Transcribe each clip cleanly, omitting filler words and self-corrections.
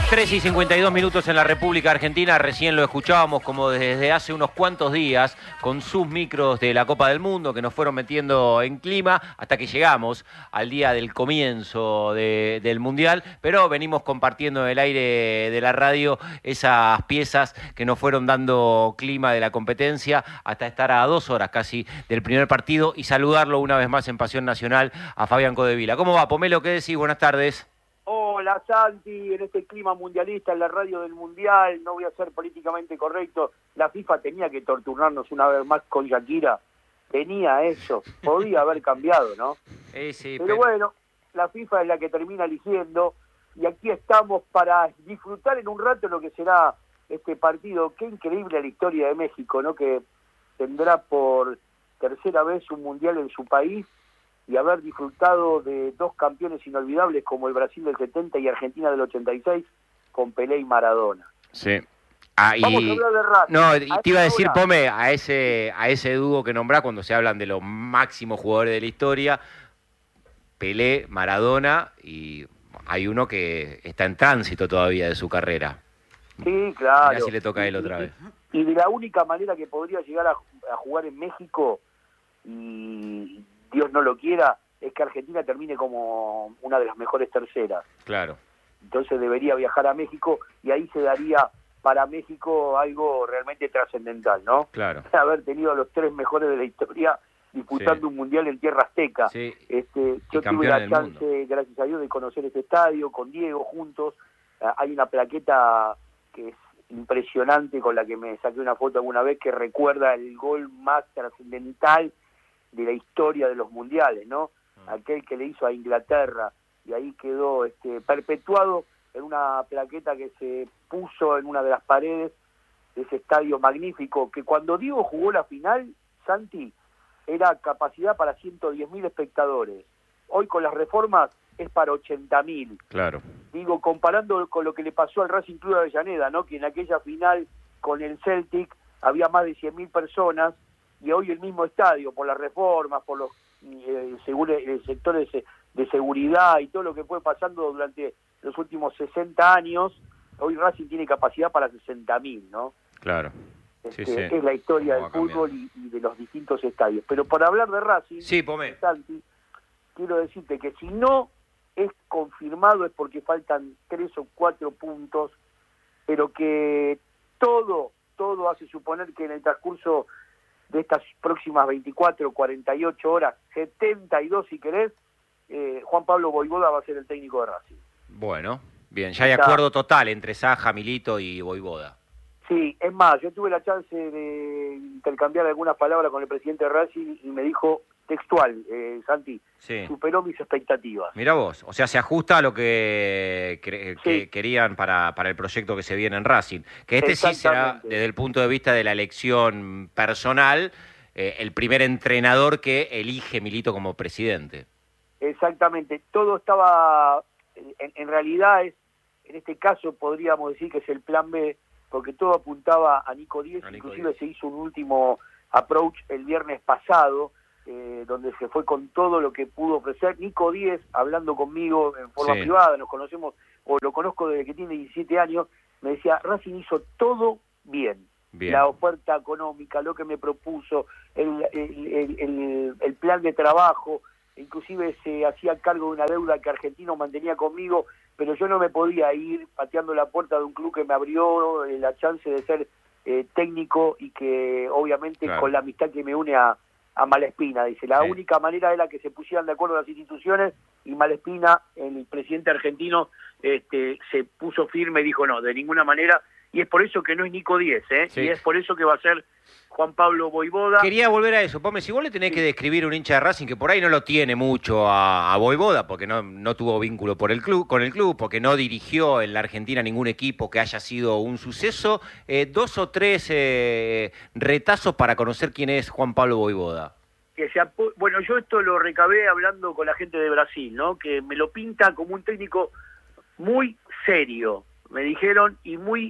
3:52 en la República Argentina, recién lo escuchábamos como desde hace unos cuantos días con sus micros de la Copa del Mundo que nos fueron metiendo en clima hasta que llegamos al día del comienzo del Mundial, pero venimos compartiendo en el aire de la radio esas piezas que nos fueron dando clima de la competencia hasta estar a 2 horas casi del primer partido y saludarlo una vez más en Pasión Nacional a Fabián Codevila. ¿Cómo va, Pomelo? ¿Qué decís? Buenas tardes. Hola Santi, en este clima mundialista, en la radio del Mundial, no voy a ser políticamente correcto, la FIFA tenía que torturarnos una vez más con Shakira, tenía eso, podía haber cambiado, ¿no? Sí, pero bueno, la FIFA es la que termina eligiendo y aquí estamos para disfrutar en un rato lo que será este partido. Qué increíble la historia de México, ¿no? Que tendrá por tercera vez un Mundial en su país y haber disfrutado de dos campeones inolvidables como el Brasil del 70 y Argentina del 86 con Pelé y Maradona. Sí. Vamos a hablar de Racing. No, te iba a decir, Pome, a ese dúo que nombrás cuando se hablan de los máximos jugadores de la historia, Pelé, Maradona, y hay uno que está en tránsito todavía de su carrera. Sí, claro. Mirá si le toca a él otra vez. Y de la única manera que podría llegar a jugar en México, y Dios no lo quiera, es que Argentina termine como una de las mejores terceras. Claro. Entonces debería viajar a México y ahí se daría para México algo realmente trascendental, ¿no? Claro. Haber tenido a los tres mejores de la historia disputando un mundial en tierra azteca. Sí. Yo tuve la chance, gracias a Dios, de conocer este estadio con Diego juntos. Hay una plaqueta que es impresionante con la que me saqué una foto alguna vez que recuerda el gol más trascendental de la historia de los mundiales, ¿no? Aquel que le hizo a Inglaterra, y ahí quedó perpetuado en una plaqueta que se puso en una de las paredes de ese estadio magnífico, que cuando Diego jugó la final, Santi, era capacidad para 110.000 espectadores. Hoy con las reformas es para 80.000. Claro. Digo, comparando con lo que le pasó al Racing Club de Avellaneda, ¿no? Que en aquella final con el Celtic había más de 100.000 personas, y hoy el mismo estadio, por las reformas, por los sectores de seguridad y todo lo que fue pasando durante los últimos 60 años, hoy Racing tiene capacidad para 60.000, ¿no? Claro. Sí. Es la historia del fútbol y de los distintos estadios. Pero por hablar de Racing, Santi, quiero decirte que si no es confirmado es porque faltan 3 o 4 puntos, pero que todo hace suponer que en el transcurso de estas próximas 24, 48 horas, 72 si querés, Juan Pablo Voivoda va a ser el técnico de Racing. Bueno, bien, ya hay acuerdo total entre Saja, Milito y Voivoda. Sí, es más, yo tuve la chance de intercambiar algunas palabras con el presidente de Racing y me dijo textual, Santi, superó mis expectativas. Mirá vos, o sea, se ajusta a lo que querían para el proyecto que se viene en Racing. Que sí será, desde el punto de vista de la elección personal, el primer entrenador que elige Milito como presidente. Exactamente, todo estaba, en realidad en este caso podríamos decir que es el plan B, porque todo apuntaba a Nico Díez, inclusive se hizo un último approach el viernes pasado, donde se fue con todo lo que pudo ofrecer. Nico Díez, hablando conmigo en forma privada, nos conocemos, o lo conozco desde que tiene 17 años, me decía, Racing hizo todo bien. La oferta económica, lo que me propuso, el plan de trabajo, inclusive se hacía cargo de una deuda que Argentino mantenía conmigo, pero yo no me podía ir pateando la puerta de un club que me abrió la chance de ser técnico y que obviamente con la amistad que me une a Malespina. Dice, la única manera era que se pusieran de acuerdo las instituciones, y Malespina, el presidente argentino, se puso firme y dijo no, de ninguna manera, y es por eso que no es Nico Díez, y es por eso que va a ser Juan Pablo Voivoda. Quería volver a eso, Pome, si vos le tenés que describir un hincha de Racing que por ahí no lo tiene mucho a Voivoda, porque no tuvo vínculo con el club, porque no dirigió en la Argentina ningún equipo que haya sido un suceso, 2 o 3 retazos para conocer quién es Juan Pablo Voivoda. Bueno, yo esto lo recabé hablando con la gente de Brasil, ¿no? Que me lo pinta como un técnico muy serio, me dijeron, y muy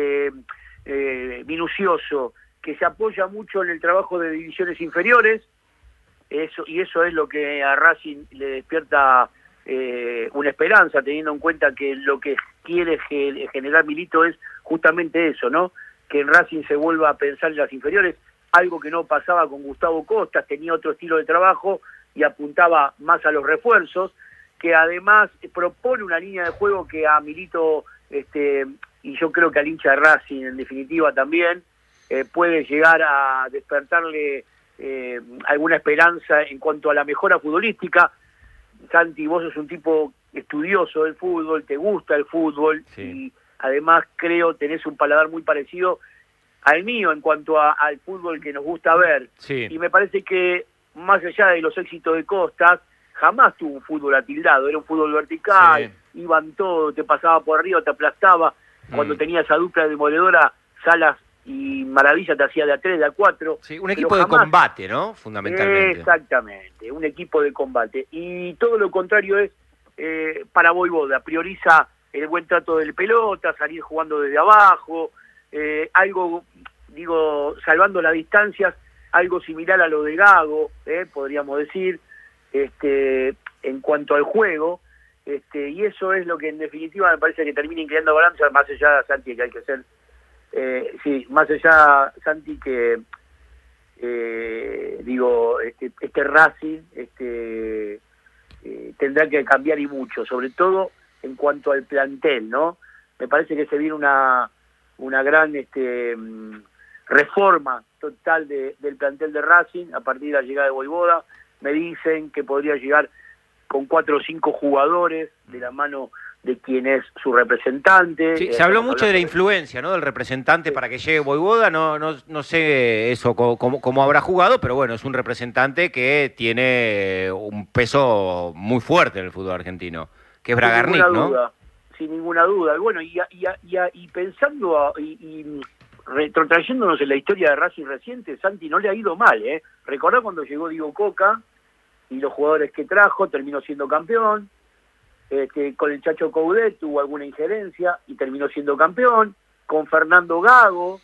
minucioso, que se apoya mucho en el trabajo de divisiones inferiores, eso es lo que a Racing le despierta una esperanza, teniendo en cuenta que lo que quiere generar Milito es justamente eso, ¿no? Que en Racing se vuelva a pensar en las inferiores, algo que no pasaba con Gustavo Costas, tenía otro estilo de trabajo y apuntaba más a los refuerzos, que además propone una línea de juego que a Milito, y yo creo que al hincha de Racing en definitiva también, puede llegar a despertarle alguna esperanza en cuanto a la mejora futbolística. Santi, vos sos un tipo estudioso del fútbol, te gusta el fútbol, sí. Y además creo tenés un paladar muy parecido al mío en cuanto al fútbol que nos gusta ver. Sí. Y me parece que más allá de los éxitos de Costas, jamás tuvo un fútbol atildado, era un fútbol vertical, sí. Iban todo, te pasaba por arriba, te aplastaba. Cuando tenía esa dupla demoledora, Salas y Maravilla te hacía de a 3, de a 4. Sí, un equipo de combate, ¿no? Fundamentalmente. Exactamente, un equipo de combate. Y todo lo contrario es para Vojvoda, prioriza el buen trato del pelota, salir jugando desde abajo, algo, digo, salvando las distancias, algo similar a lo de Gago, podríamos decir, en cuanto al juego, y eso es lo que en definitiva me parece que termina inclinando balanza, más allá, Santi, que hay que ser, más allá, Santi, que digo, este Racing tendrá que cambiar y mucho, sobre todo en cuanto al plantel, ¿no? Me parece que se viene una gran reforma total del plantel de Racing a partir de la llegada de Vojvoda. Me dicen que podría llegar con 4 o 5 jugadores de la mano de quien es su representante. Sí, se habló mucho de la influencia, ¿no? Del representante, sí. Para que llegue Vojvoda, no sé eso cómo habrá jugado, pero bueno, es un representante que tiene un peso muy fuerte en el fútbol argentino, que es Bragarnik, ¿no? Sin ninguna duda. Y bueno, y pensando y retrotrayéndonos en la historia de Racing reciente, Santi, no le ha ido mal, ¿eh? Recordá cuando llegó Diego Coca y los jugadores que trajo, terminó siendo campeón. Con el Chacho Coudet tuvo alguna injerencia y terminó siendo campeón. Con Fernando Gago.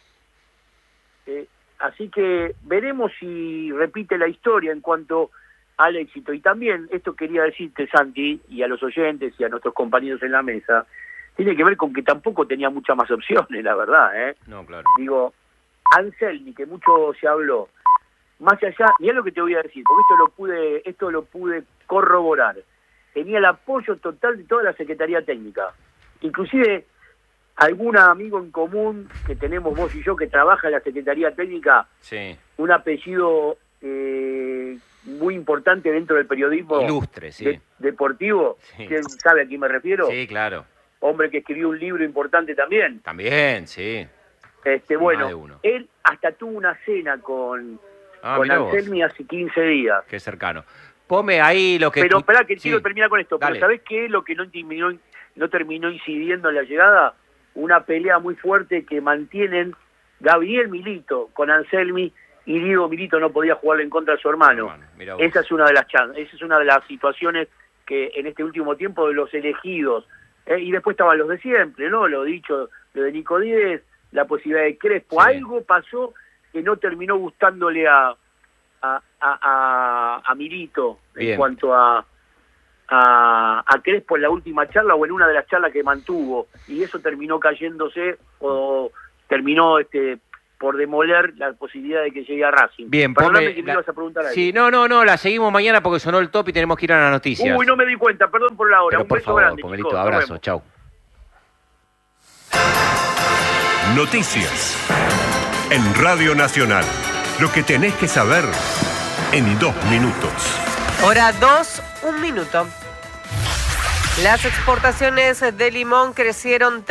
Así que veremos si repite la historia en cuanto al éxito. Y también, esto quería decirte, Santi, y a los oyentes y a nuestros compañeros en la mesa, tiene que ver con que tampoco tenía muchas más opciones, la verdad, ¿eh? No, claro. Digo, Anselmi, que mucho se habló, más allá, mirá lo que te voy a decir, porque esto lo pude corroborar. Tenía el apoyo total de toda la Secretaría Técnica. Inclusive, algún amigo en común que tenemos vos y yo que trabaja en la Secretaría Técnica, sí. Un apellido muy importante dentro del periodismo ilustre, sí. Deportivo, sí. ¿Quién sabe a quién me refiero? Sí, claro. Hombre que escribió un libro importante también. También, sí. Bueno, él hasta tuvo una cena con Anselmi hace 15 días. Qué cercano. Ponme ahí lo que... Pero esperá, que sí. quiero terminar con esto. Dale. Pero ¿sabés qué es lo que no terminó incidiendo en la llegada? Una pelea muy fuerte que mantienen Gabriel Milito con Anselmi, y Diego Milito no podía jugarle en contra de su hermano. Esa es una de las situaciones que en este último tiempo de los elegidos, y después estaban los de siempre, ¿no? Lo dicho, lo de Nico Díez, la posibilidad de Crespo. Sí. Algo pasó que no terminó gustándole a Milito. Bien. En cuanto a Crespo en la última charla o en una de las charlas que mantuvo, y eso terminó cayéndose o terminó por demoler la posibilidad de que llegue a Racing. Bien, perdóname que me ibas a preguntar algo. Sí, no, la seguimos mañana porque sonó el top y tenemos que ir a las noticias. Uy, no me di cuenta, perdón por la hora. Pero un por beso favor, grande, Pomelito, chicos. abrazo, chau. Noticias en Radio Nacional. Lo que tenés que saber en 2 minutos. Hora 2, 1 minuto. Las exportaciones de limón crecieron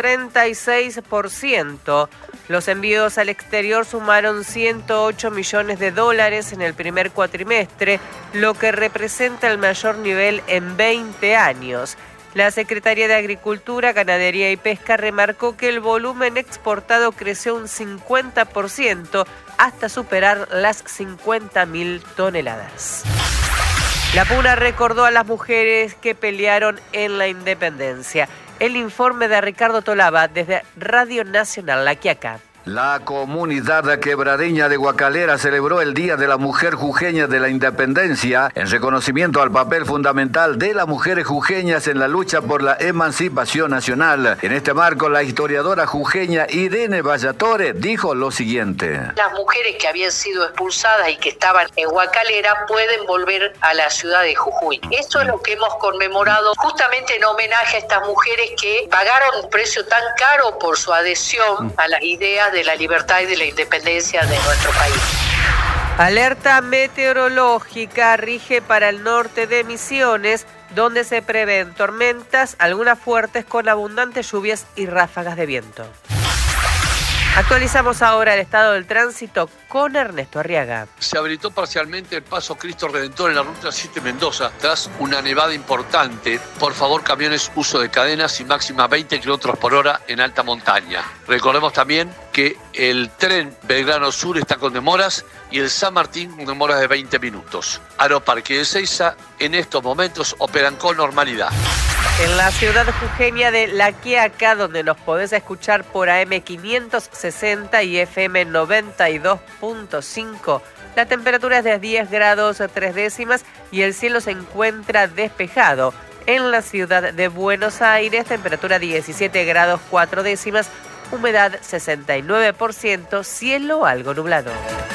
36%. Los envíos al exterior sumaron 108 millones de dólares en el primer cuatrimestre, lo que representa el mayor nivel en 20 años. La Secretaría de Agricultura, Ganadería y Pesca remarcó que el volumen exportado creció un 50% hasta superar las 50.000 toneladas. La Puna recordó a las mujeres que pelearon en la independencia. El informe de Ricardo Tolaba desde Radio Nacional La Quiaca. La comunidad quebradeña de Guacalera celebró el Día de la Mujer Jujeña de la Independencia en reconocimiento al papel fundamental de las mujeres jujeñas en la lucha por la emancipación nacional. En este marco, la historiadora jujeña Irene Vallatore dijo lo siguiente. Las mujeres que habían sido expulsadas y que estaban en Guacalera pueden volver a la ciudad de Jujuy. Esto es lo que hemos conmemorado justamente en homenaje a estas mujeres que pagaron un precio tan caro por su adhesión a las ideas de la libertad y de la independencia de nuestro país. Alerta meteorológica rige para el norte de Misiones, donde se prevén tormentas, algunas fuertes con abundantes lluvias y ráfagas de viento. Actualizamos ahora el estado del tránsito con Ernesto Arriaga. Se habilitó parcialmente el paso Cristo Redentor en la ruta 7 Mendoza tras una nevada importante. Por favor, camiones, uso de cadenas y máxima 20 km por hora en alta montaña. Recordemos también que el tren Belgrano Sur está con demoras y el San Martín con demoras de 20 minutos. Aeroparque de Ezeiza en estos momentos operan con normalidad. En la ciudad jujeña de La Quiaca, donde nos podés escuchar por AM 560 y FM 92.5, la temperatura es de 10 grados 3 décimas y el cielo se encuentra despejado. En la ciudad de Buenos Aires, temperatura 17 grados 4 décimas, humedad 69%, cielo algo nublado.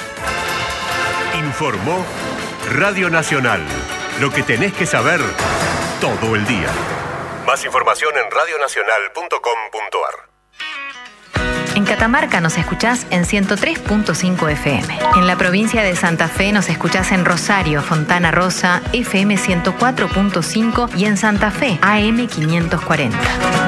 Informó Radio Nacional. Lo que tenés que saber todo el día. Más información en radionacional.com.ar. En Catamarca nos escuchás en 103.5 FM. En la provincia de Santa Fe nos escuchás en Rosario, Fontana Rosa, FM 104.5 y en Santa Fe, AM 540.